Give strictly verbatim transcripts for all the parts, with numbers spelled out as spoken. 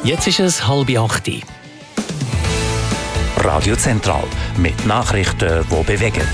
Jetzt ist es halb acht. Radio Zentral mit Nachrichten, die bewegen.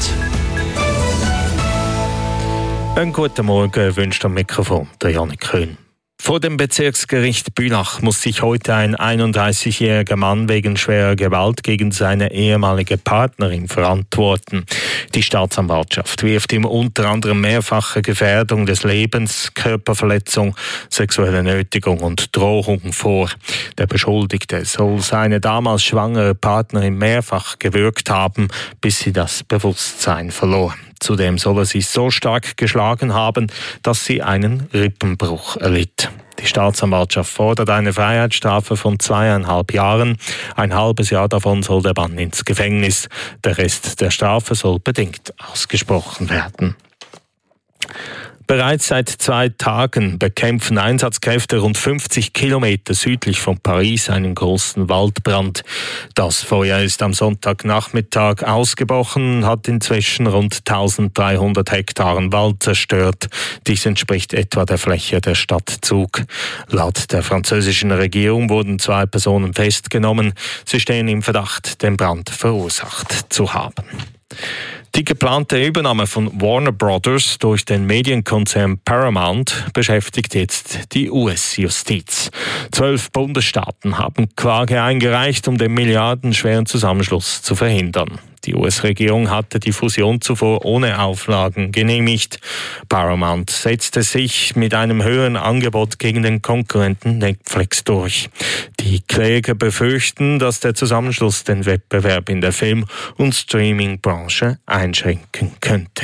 Einen guten Morgen wünscht am Mikrofon der Janik Köhn. Vor dem Bezirksgericht Bülach muss sich heute ein einunddreißigjähriger Mann wegen schwerer Gewalt gegen seine ehemalige Partnerin verantworten. Die Staatsanwaltschaft wirft ihm unter anderem mehrfache Gefährdung des Lebens, Körperverletzung, sexuelle Nötigung und Drohung vor. Der Beschuldigte soll seine damals schwangere Partnerin mehrfach gewürgt haben, bis sie das Bewusstsein verlor. Zudem soll er sie so stark geschlagen haben, dass sie einen Rippenbruch erlitt. Die Staatsanwaltschaft fordert eine Freiheitsstrafe von zweieinhalb Jahren. Ein halbes Jahr davon soll der Mann ins Gefängnis. Der Rest der Strafe soll bedingt ausgesprochen werden. Bereits seit zwei Tagen bekämpfen Einsatzkräfte rund fünfzig Kilometer südlich von Paris einen großen Waldbrand. Das Feuer ist am Sonntagnachmittag ausgebrochen und hat inzwischen rund eintausenddreihundert Hektaren Wald zerstört. Dies entspricht etwa der Fläche der Stadt Zug. Laut der französischen Regierung wurden zwei Personen festgenommen. Sie stehen im Verdacht, den Brand verursacht zu haben. Die geplante Übernahme von Warner Brothers durch den Medienkonzern Paramount beschäftigt jetzt die U S-Justiz. Zwölf Bundesstaaten haben Klage eingereicht, um den milliardenschweren Zusammenschluss zu verhindern. Die U S-Regierung hatte die Fusion zuvor ohne Auflagen genehmigt. Paramount setzte sich mit einem höheren Angebot gegen den Konkurrenten Netflix durch. Die Kläger befürchten, dass der Zusammenschluss den Wettbewerb in der Film- und Streaming-Branche einschränken könnte.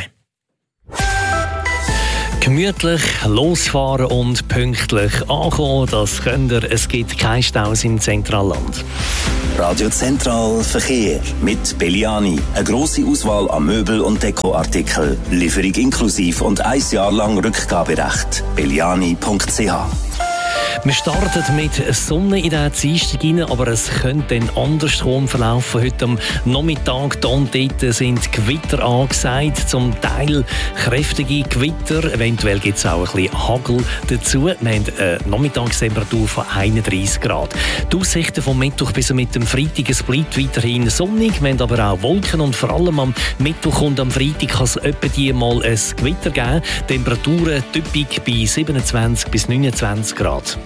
Gemütlich losfahren und pünktlich ankommen, das könnt ihr. Es gibt keine Staus im Zentralland. Radio Zentral Verkehr mit Belliani. Eine grosse Auswahl an Möbel- und Dekoartikeln. Lieferung inklusiv und ein Jahr lang Rückgaberecht. belliani punkt c h. Wir starten mit Sonne in den Dienstag rein, aber es könnte dann andersrum verlaufen. Heute am Nachmittag hier und dort sind Gewitter angesagt, zum Teil kräftige Gewitter. Eventuell gibt es auch ein bisschen Hagel dazu. Wir haben eine Nachmittagstemperatur von einunddreißig Grad. Die Aussichten vom Mittwoch bis mit dem Freitag, es bleibt weiterhin sonnig. Wir haben aber auch Wolken und vor allem am Mittwoch und am Freitag kann es etwa die mal ein Gewitter geben. Temperaturen typisch bei siebenundzwanzig bis neunundzwanzig Grad.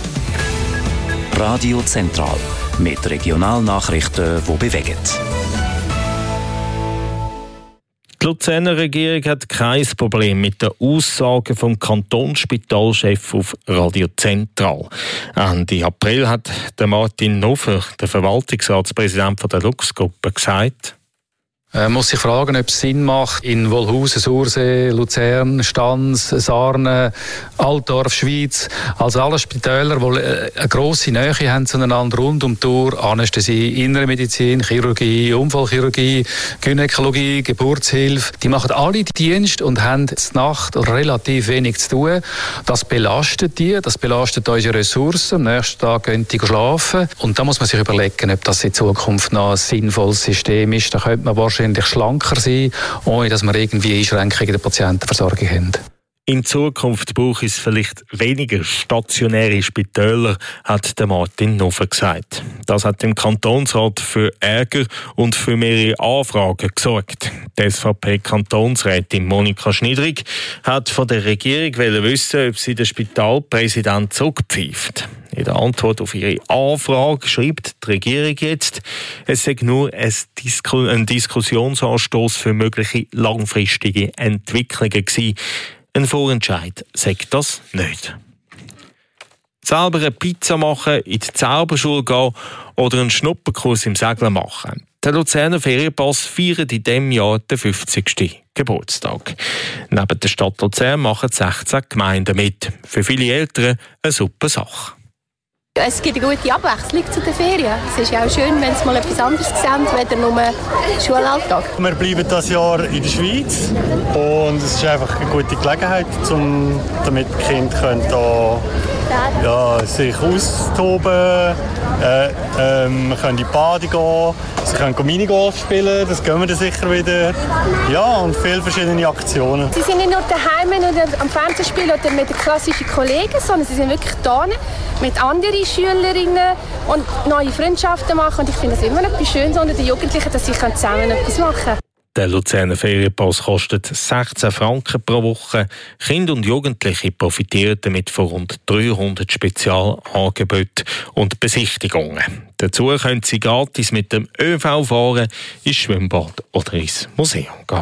Radio Zentral mit Regionalnachrichten, die bewegen. Die Luzerner Regierung hat kein Problem mit den Aussagen vom Kantonsspitalchef auf Radio Zentral. Ende April hat der Martin Noffer, der Verwaltungsratspräsident der Lux-Gruppe, gesagt: Man muss sich fragen, ob es Sinn macht, in Wolhusen, Sursee, Luzern, Stans, Sarne, Altdorf, Schwyz, also alle Spitäler, die eine grosse Nähe haben zueinander rund um die Uhr, Anästhesie, Innere Medizin, Chirurgie, Unfallchirurgie, Gynäkologie, Geburtshilfe, die machen alle Dienst und haben zur Nacht relativ wenig zu tun. Das belastet die, das belastet unsere Ressourcen. Am nächsten Tag gehen die schlafen. Und da muss man sich überlegen, ob das in Zukunft noch ein sinnvolles System ist. Da könnte man wahrscheinlich schlanker sein, ohne dass wir irgendwie Einschränkungen in der Patientenversorgung haben. In Zukunft braucht es vielleicht weniger stationäre Spitäler, hat der Martin Noffer gesagt. Das hat im Kantonsrat für Ärger und für mehrere Anfragen gesorgt. Die S V P-Kantonsrätin Monika Schniedrig hat von der Regierung wissen, ob sie den Spitalpräsident zurückpfeift. In der Antwort auf ihre Anfrage schreibt die Regierung jetzt, es sei nur ein, Disku- ein Diskussionsanstoß für mögliche langfristige Entwicklungen gewesen. Ein Vorentscheid sagt das nicht. Selber eine Pizza machen, in die Zauberschule gehen oder einen Schnupperkurs im Segeln machen. Der Luzerner Ferienpass feiert in diesem Jahr den fünfzigsten Geburtstag. Neben der Stadt Luzern machen sechzehn Gemeinden mit. Für viele Eltern eine super Sache. Es gibt eine gute Abwechslung zu den Ferien. Es ist ja auch schön, wenn sie mal etwas anderes sehen, als nur Schulalltag. Wir bleiben dieses Jahr in der Schweiz und es ist einfach eine gute Gelegenheit, um, damit die Kinder hier Ja, sich austoben, äh, ähm, wir können in die Bade gehen, sie können Minigolf spielen, das gehen wir dann sicher wieder. Ja, und viele verschiedene Aktionen. Sie sind nicht nur daheim oder am Fernsehen spielen oder mit den klassischen Kollegen, sondern sie sind wirklich da mit anderen Schülerinnen und neue Freundschaften machen. Und ich finde es immer etwas Schönes unter den Jugendlichen, dass sie zusammen etwas machen können. Der Luzerner Ferienpass kostet sechzehn Franken pro Woche. Kinder und Jugendliche profitieren damit von rund dreihundert Spezialangeboten und Besichtigungen. Dazu können sie gratis mit dem ÖV fahren, ins Schwimmbad oder ins Museum gehen.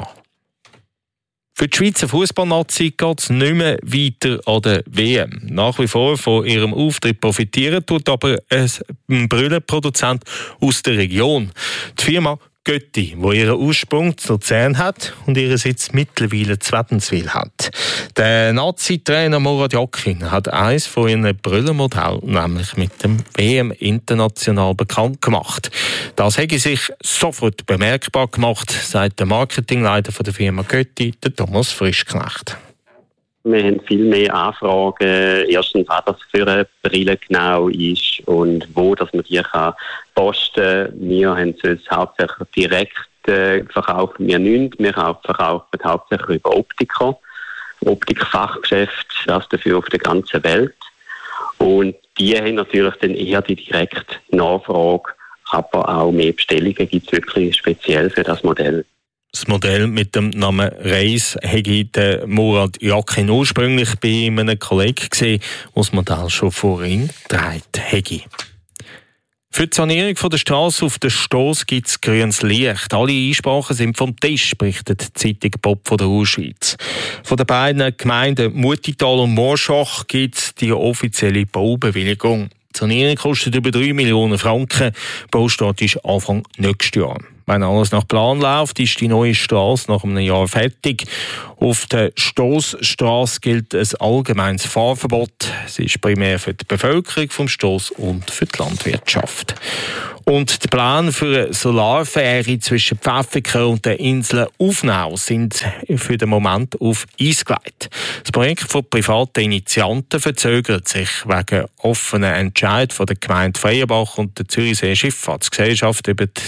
Für die Schweizer Fußballnazi geht es nicht mehr weiter an der W M. Nach wie vor von ihrem Auftritt profitieren tut aber ein Brüllenproduzent aus der Region. Die Firma Götti, wo ihren Ursprung zu Luzern hat und ihren Sitz mittlerweile zu Wädenswil hat. Der Nazi-Trainer Murat Yakin hat eines von ihren Brüllenmodellen nämlich mit dem W M international bekannt gemacht. Das hätte sich sofort bemerkbar gemacht, sagt der Marketingleiter der Firma Götti, der Thomas Frischknecht. Wir haben viel mehr Anfragen, erstens, was das für eine Brille genau ist und wo dass man die kann posten kann. Wir haben es hauptsächlich direkt äh, verkaufen wir nicht. Wir verkaufen hauptsächlich über Optiker, Optikfachgeschäft, das dafür auf der ganzen Welt. Und die haben natürlich dann eher die direkte Nachfrage, aber auch mehr Bestellungen gibt es wirklich speziell für das Modell. Das Modell mit dem Namen Reis hätte der Murat Yakin ursprünglich bei einem Kollegen gesehen, der das Modell schon vor ihm getragen hätte. Für die Sanierung der Strasse auf der Stoss gibt es grünes Licht. Alle Einsprachen sind vom Tisch, berichtet die Zeitung Pop von der Urschweiz. Von den beiden Gemeinden Mutital und Morschach gibt es die offizielle Baubewilligung. Die Sanierung kostet über drei Millionen Franken. Der Baustart ist Anfang nächstes Jahr. Wenn alles nach Plan läuft, ist die neue Strasse nach einem Jahr fertig. Auf der Stossstrasse gilt ein allgemeines Fahrverbot. Sie ist primär für die Bevölkerung vom Stoss und für die Landwirtschaft. Und die Pläne für eine Solarfähre zwischen Pfäffikon und der Insel Ufnau sind für den Moment auf Eis gelegt. Das Projekt von privaten Initianten verzögert sich wegen offenen Entscheid von der Gemeinde Freienbach und der Zürichsee Schifffahrtsgesellschaft über die